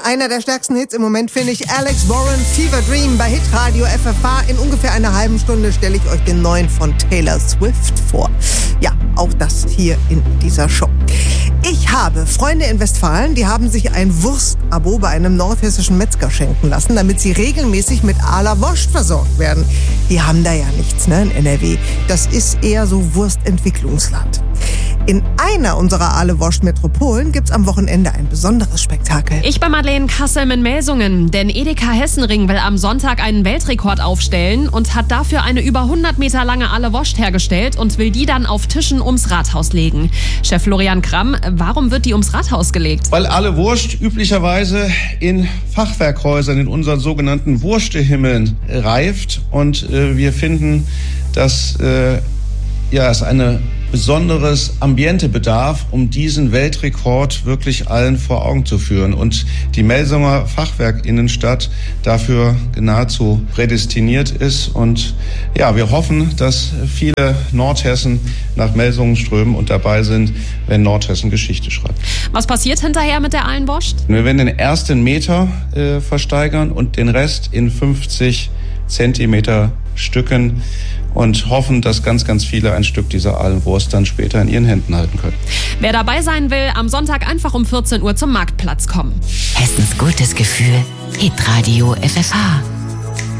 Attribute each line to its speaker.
Speaker 1: einer der stärksten Hits im Moment finde ich Alex Warren, Fever Dream bei Hitradio FFH. In ungefähr einer halben Stunde stelle ich euch den neuen von Taylor Swift vor. Ja, auch das hier in dieser Show. Ich habe Freunde in Westfalen, die haben sich ein Wurstabo bei einem nordhessischen Metzger schenken lassen, damit sie regelmäßig mit Aler Wurst versorgt werden. Die haben da ja nichts, ne, in NRW. Das ist eher so Wurstentwicklungsland. In einer unserer Aale-Wurst-Metropolen gibt's am Wochenende ein besonderes Spektakel.
Speaker 2: Ich bei Madeleine Kassem in Melsungen, denn Edeka Hessenring will am Sonntag einen Weltrekord aufstellen und hat dafür eine über 100 Meter lange Aale-Wurst hergestellt und will die dann auf Tischen ums Rathaus legen. Chef Florian Kramm, warum wird die ums Rathaus gelegt?
Speaker 3: Weil Aale-Wurst üblicherweise in Fachwerkhäusern, in unseren sogenannten Wurstehimmeln reift und wir finden, dass es eine besonderes Ambiente bedarf, um diesen Weltrekord wirklich allen vor Augen zu führen. Und die Melsunger Fachwerkinnenstadt dafür nahezu prädestiniert ist. Und ja, wir hoffen, dass viele Nordhessen nach Melsungen strömen und dabei sind, wenn Nordhessen Geschichte schreibt.
Speaker 2: Was passiert hinterher mit der Aalen-Wurst?
Speaker 3: Wir werden den ersten Meter versteigern und den Rest in 50 Zentimeter Stücken und hoffen, dass ganz, ganz viele ein Stück dieser Aalenwurst dann später in ihren Händen halten können.
Speaker 2: Wer dabei sein will, am Sonntag einfach um 14 Uhr zum Marktplatz kommen.
Speaker 4: Hessens gutes Gefühl. Hitradio FFH.